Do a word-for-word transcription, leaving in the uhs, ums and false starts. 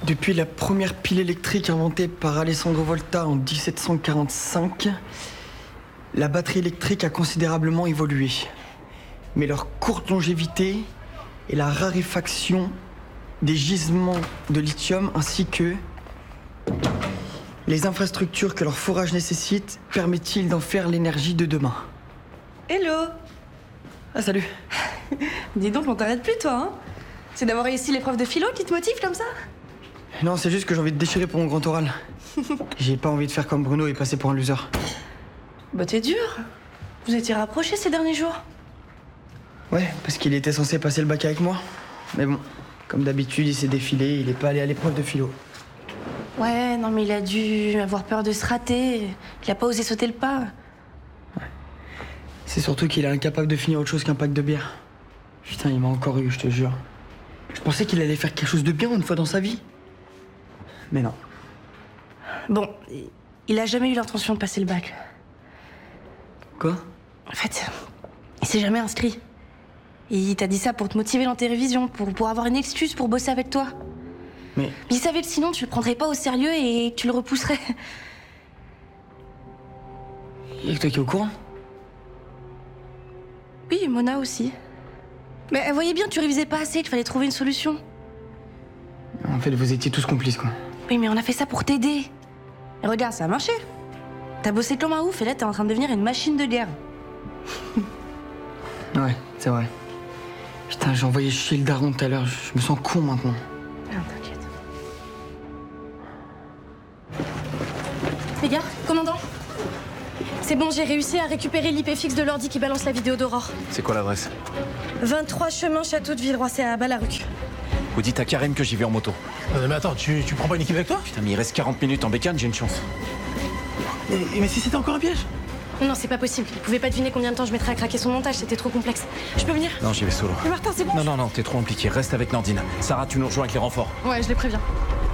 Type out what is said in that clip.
Depuis la première pile électrique inventée par Alessandro Volta en dix-sept cent quarante-cinq, la batterie électrique a considérablement évolué. Mais leur courte longévité et la raréfaction des gisements de lithium ainsi que les infrastructures que leur forage nécessite permettent-ils d'en faire l'énergie de demain? Hello. Ah, salut. Dis donc, on t'arrête plus, toi, hein? C'est d'avoir réussi l'épreuve de philo qui te motive comme ça? Non, c'est juste que j'ai envie de déchirer pour mon grand oral. J'ai pas envie de faire comme Bruno et passer pour un loser. Bah t'es dur. Vous étiez rapprochés ces derniers jours. Ouais, parce qu'il était censé passer le bac avec moi. Mais bon, comme d'habitude, il s'est défilé, il est pas allé à l'épreuve de philo. Ouais, non mais il a dû avoir peur de se rater. Il a pas osé sauter le pas. Ouais. C'est surtout qu'il est incapable de finir autre chose qu'un pack de bière. Putain, il m'a encore eu, je te jure. Je pensais qu'il allait faire quelque chose de bien une fois dans sa vie. Mais non. Bon, il a jamais eu l'intention de passer le bac. Quoi? En fait, il s'est jamais inscrit. Et il t'a dit ça pour te motiver dans tes révisions, pour, pour avoir une excuse pour bosser avec toi. Mais... Mais il savait que sinon tu le prendrais pas au sérieux et que tu le repousserais. Et toi qui es au courant? Oui, Mona aussi. Mais elle voyait bien que tu révisais pas assez, qu'il fallait trouver une solution. En fait, vous étiez tous complices, quoi. Oui, mais on a fait ça pour t'aider. Et regarde, ça a marché. T'as bossé comme un ouf et là, t'es en train de devenir une machine de guerre. Ouais, c'est vrai. Putain, j'ai envoyé chier le daron tout à l'heure. Je me sens con maintenant. Ah, t'inquiète. Les gars, commandant. C'est bon, j'ai réussi à récupérer l'I P fixe de l'ordi qui balance la vidéo d'Aurore. C'est quoi l'adresse? vingt-trois chemin Château de Villeroy, c'est à Ballaruc. Vous dites à Karim que j'y vais en moto. Euh, mais attends, tu, tu prends pas une équipe avec toi? Putain, mais il reste quarante minutes en bécane, j'ai une chance. Mais, mais si c'était encore un piège? Non, non, c'est pas possible. Il pouvait pas deviner combien de temps je mettrais à craquer son montage, c'était trop complexe. Je peux venir? Non, j'y vais solo. Mais Martin, c'est bon? Non, non, non, t'es trop impliqué. Reste avec Nordine. Sarah, tu nous rejoins avec les renforts. Ouais, je les préviens.